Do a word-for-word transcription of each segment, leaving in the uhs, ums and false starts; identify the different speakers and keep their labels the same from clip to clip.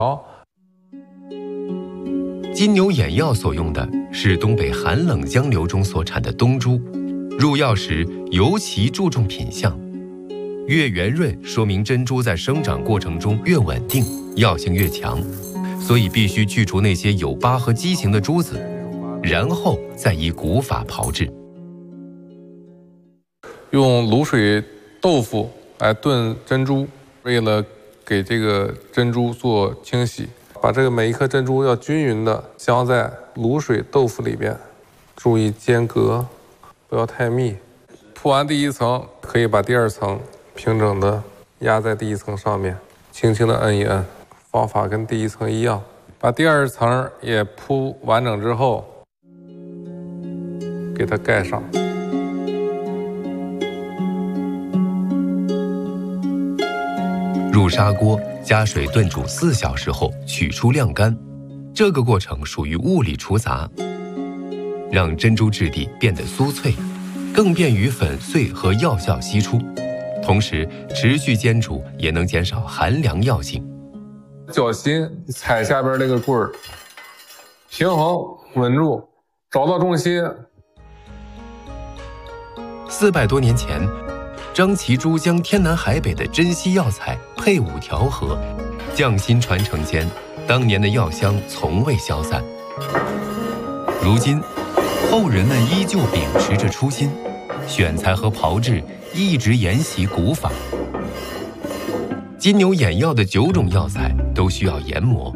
Speaker 1: 好，
Speaker 2: 金牛眼药所用的是东北寒冷江流中所产的冬珠，入药时尤其注重品相，越圆润说明珍珠在生长过程中越稳定，药性越强，所以必须去除那些有疤和畸形的珠子，然后再以古法炮制。
Speaker 1: 用卤水豆腐来炖珍珠，为了给这个珍珠做清洗，把这个每一颗珍珠要均匀的镶在卤水豆腐里边，注意间隔，不要太密。铺完第一层，可以把第二层平整的压在第一层上面，轻轻的摁一摁，方法跟第一层一样。把第二层也铺完整之后，给它盖上。
Speaker 2: 入砂锅，加水炖煮四小时后取出晾干，这个过程属于物理除杂，让珍珠质地变得酥脆，更便于粉碎和药效析出。同时，持续煎煮也能减少寒凉药性。
Speaker 1: 脚心踩下边这个棍儿，平衡稳住，找到重心。
Speaker 2: 四百多年前，张其珠将天南海北的珍稀药材配伍调和，匠心传承间，当年的药香从未消散。如今，后人们依旧秉持着初心，选材和炮制一直沿袭古法。金牛眼药的九种药材都需要研磨，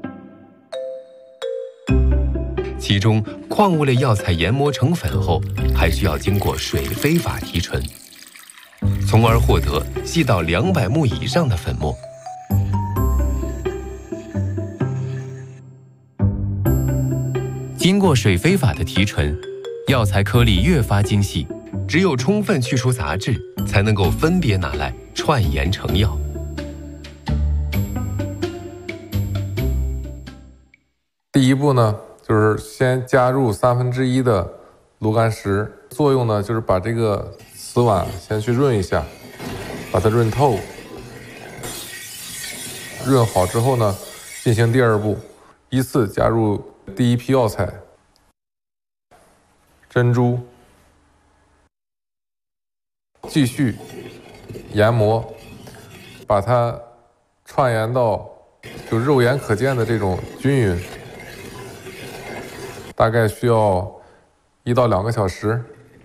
Speaker 2: 其中矿物类药材研磨成粉后，还需要经过水飞法提纯，从而获得细到两百目以上的粉末。经过水飞法的提纯，药材颗粒越发精细，只有充分去除杂质，才能够分别拿来串研成药。
Speaker 1: 第一步呢，就是先加入三分之一的炉甘石，作用呢就是把这个瓷碗先去润一下，把它润透。润好之后呢，进行第二步，依次加入第一批药材，珍珠，继续研磨，把它串研到就肉眼可见的这种均匀。大概需要一到两个小时，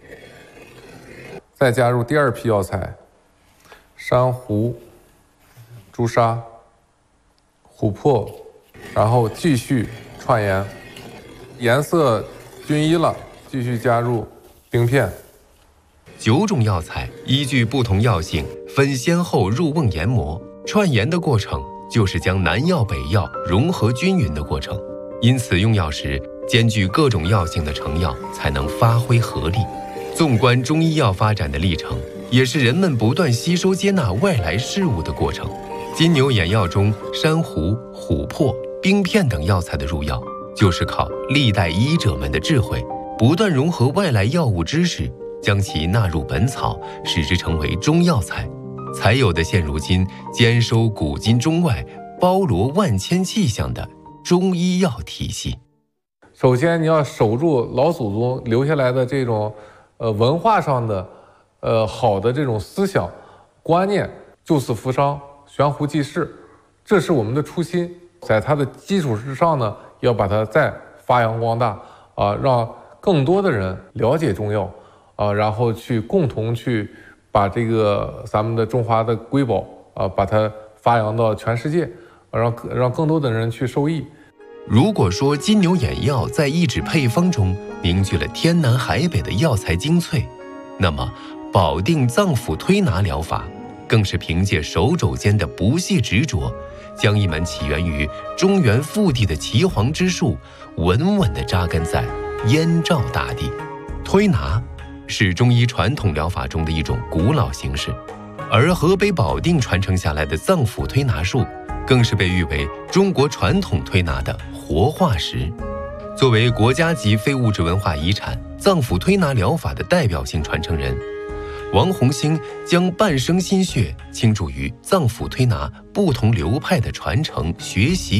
Speaker 1: 再加入第二批药材，珊瑚、朱砂、琥珀，然后继续串研，颜色均一了，继续加入冰片。
Speaker 2: 九种药材依据不同药性，分先后入瓮研磨，串研的过程就是将南药北药融合均匀的过程。因此，用药时兼具各种药性的成药才能发挥合力。纵观中医药发展的历程，也是人们不断吸收接纳外来事物的过程。金牛眼药中珊瑚、琥珀、冰片等药材的入药，就是靠历代医者们的智慧，不断融合外来药物知识，将其纳入本草，使之成为中药材，才有的现如今兼收古今中外、包罗万千气象的中医药体系。
Speaker 1: 首先，你要守住老祖宗留下来的这种，呃，文化上的，呃，好的这种思想观念，救死扶伤，悬壶济世，这是我们的初心。在它的基础之上呢，要把它再发扬光大啊，让更多的人了解中药啊，然后去共同去把这个咱们的中华的瑰宝啊，把它发扬到全世界，让让更多的人去受益。
Speaker 2: 如果说金牛眼药在一纸配方中凝聚了天南海北的药材精粹，那么保定脏腑推拿疗法更是凭借手肘间的不懈执着，将一门起源于中原腹地的岐黄之术稳稳地扎根在燕赵大地。推拿是中医传统疗法中的一种古老形式，而河北保定传承下来的脏腑推拿术更是被誉为中国传统推拿的活化石。作为国家级非物质文化遗产，脏腑推拿疗法的代表性传承人， 王洪兴将半生心血倾注于脏腑推拿不同流派的传承、学习